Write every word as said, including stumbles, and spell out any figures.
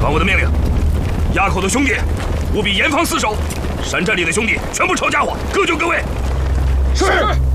传我的命令，垭口的兄弟务必严防死守，山寨里的兄弟全部抄家伙，各就各位。 是。